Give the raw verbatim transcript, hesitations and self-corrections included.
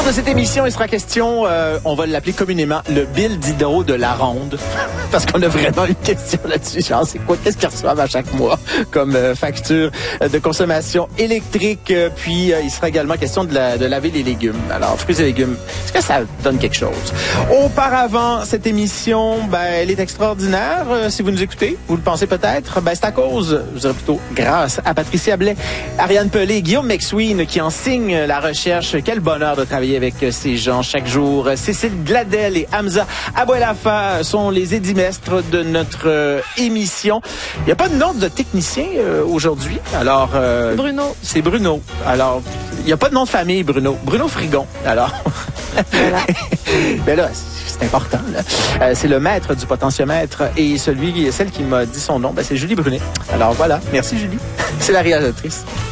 de cette émission, il sera question, euh, on va l'appeler communément, le bill d'hydro de la ronde. Parce qu'on a vraiment une question là-dessus. Genre, c'est quoi, qu'est-ce qu'ils reçoivent à chaque mois comme euh, facture de consommation électrique? Puis, euh, il sera également question de, la, de laver les légumes. Alors, fruits et légumes, est-ce que ça donne quelque chose? Auparavant, cette émission, ben, elle est extraordinaire. Euh, si vous nous écoutez, vous le pensez peut-être, ben, c'est à cause, je dirais plutôt grâce à Patricia Blais, Ariane Pelé, Guillaume McSween qui en signe la recherche. Quel bonheur de travailler avec ces gens chaque jour. Cécile Gladel et Hamza Abouelafa sont les édimestres de notre euh, émission. Il n'y a pas de nom de technicien euh, aujourd'hui. Alors, euh, Bruno. C'est Bruno. Alors, il n'y a pas de nom de famille, Bruno. Bruno Frigon. Alors, voilà. Ben là, c'est important. Là. Euh, c'est le maître du potentiomètre et celui, celle qui m'a dit son nom, ben, c'est Julie Brunet. Alors voilà. Merci, Julie. C'est la réalisatrice.